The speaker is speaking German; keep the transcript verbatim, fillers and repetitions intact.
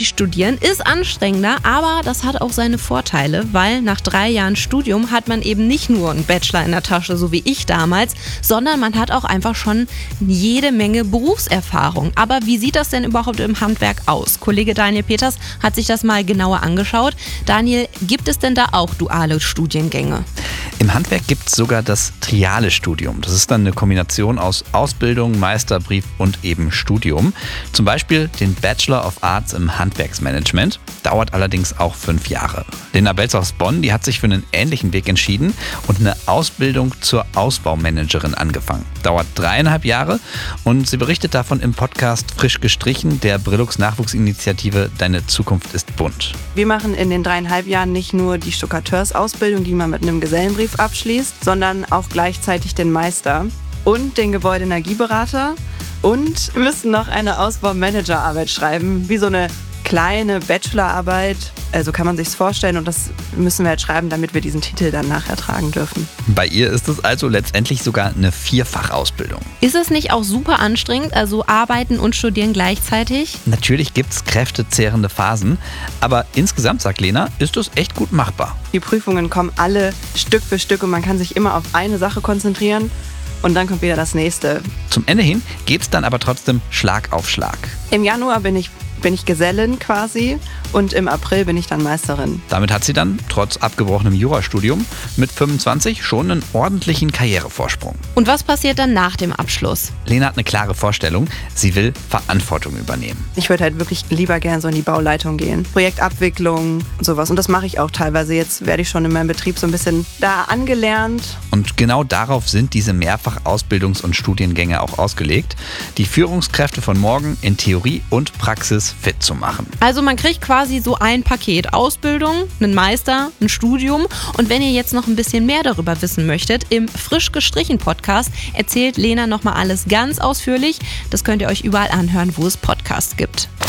die studieren, ist anstrengender, aber das hat auch seine Vorteile, weil nach drei Jahren Studium hat man eben nicht nur einen Bachelor in der Tasche, so wie ich damals, sondern man hat auch einfach schon jede Menge Berufserfahrung. Aber wie sieht das denn überhaupt im Handwerk aus? Kollege Daniel Peters hat sich das mal genauer angeschaut. Daniel, gibt es denn da auch duale Studiengänge? Im Handwerk gibt es sogar das triale Studium. Das ist dann eine Kombination aus Ausbildung, Meisterbrief und eben Studium. Zum Beispiel den Bachelor of Arts im Handwerksmanagement. Dauert allerdings auch fünf Jahre. Lena Belz aus Bonn, die hat sich für einen ähnlichen Weg entschieden und eine Ausbildung zur Ausbaumanagerin angefangen. Dauert dreieinhalb Jahre und sie berichtet davon im Podcast Frisch gestrichen der Brillux Nachwuchsinitiative Deine Zukunft ist bunt. Wir machen in den dreieinhalb Jahren nicht nur die Stuckateursausbildung, die man mit einem Gesellenbrief abschließt, sondern auch gleichzeitig den Meister und den Gebäudeenergieberater und müssen noch eine Ausbaumanagerarbeit schreiben, wie so eine kleine Bachelorarbeit. Also kann man sich's vorstellen und das müssen wir halt schreiben, damit wir diesen Titel dann nachher tragen dürfen. Bei ihr ist es also letztendlich sogar eine Vierfachausbildung. Ist es nicht auch super anstrengend, also arbeiten und studieren gleichzeitig? Natürlich gibt es kräftezehrende Phasen, aber insgesamt, sagt Lena, ist es echt gut machbar. Die Prüfungen kommen alle Stück für Stück und man kann sich immer auf eine Sache konzentrieren und dann kommt wieder das nächste. Zum Ende hin geht es dann aber trotzdem Schlag auf Schlag. Im Januar bin ich bin ich Gesellin quasi und im April bin ich dann Meisterin. Damit hat sie dann, trotz abgebrochenem Jurastudium, mit fünfundzwanzig schon einen ordentlichen Karrierevorsprung. Und was passiert dann nach dem Abschluss? Lena hat eine klare Vorstellung, sie will Verantwortung übernehmen. Ich würde halt wirklich lieber gerne so in die Bauleitung gehen. Projektabwicklung und sowas. Und das mache ich auch teilweise. Jetzt werde ich schon in meinem Betrieb so ein bisschen da angelernt. Und genau darauf sind diese Mehrfach-Ausbildungs- und Studiengänge auch ausgelegt, die Führungskräfte von morgen in Theorie und Praxis fit zu machen. Also man kriegt quasi so ein Paket: Ausbildung, einen Meister, ein Studium. Und wenn ihr jetzt noch ein bisschen mehr darüber wissen möchtet, im Frisch gestrichen Podcast erzählt Lena nochmal alles ganz ausführlich. Das könnt ihr euch überall anhören, wo es Podcasts gibt.